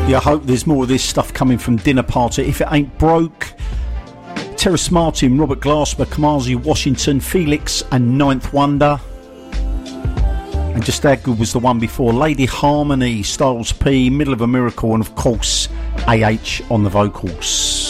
Yeah, I hope there's more of this stuff coming from Dinner Party. If It Ain't Broke, Terrace Martin, Robert Glasper, Kamasi Washington, Felix and Ninth Wonder. And just how good was the one before? Lady Harmony, Styles P, Middle of a Miracle, and of course AH on the vocals.